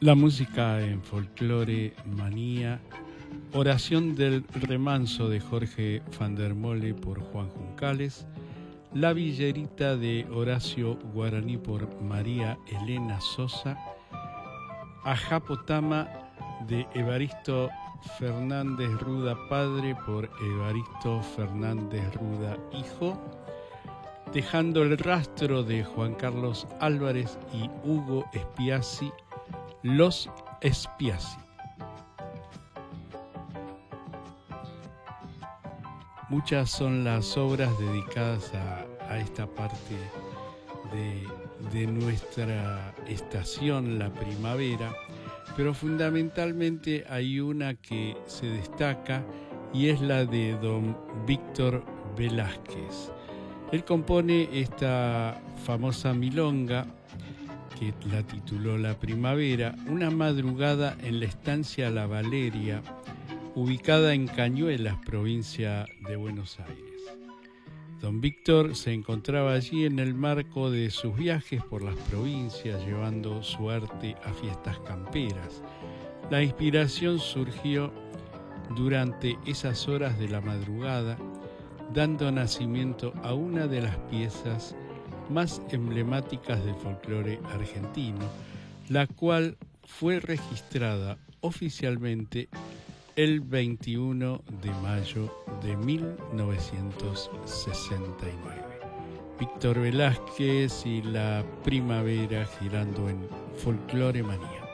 La música en Folclore Manía, Oración del Remanso de Jorge van der Mole por Juan Juncales, La Villerita de Horacio Guaraní por María Elena Sosa, Ajapotama de Evaristo Fernández Ruda padre por Evaristo Fernández Ruda hijo, Dejando el rastro de Juan Carlos Álvarez y Hugo Spiazzi, Los Spiazzi. Muchas son las obras dedicadas a esta parte de nuestra estación, la primavera, pero fundamentalmente hay una que se destaca y es la de don Víctor Velázquez. Él compone esta famosa milonga que la tituló La Primavera, una madrugada en la estancia La Valeria, ubicada en Cañuelas, provincia de Buenos Aires. Don Víctor se encontraba allí en el marco de sus viajes por las provincias, llevando su arte a fiestas camperas. La inspiración surgió durante esas horas de la madrugada, dando nacimiento a una de las piezas más emblemáticas del folclore argentino, la cual fue registrada oficialmente el 21 de mayo de 1969. Víctor Velázquez y La Primavera girando en Folclore Manía.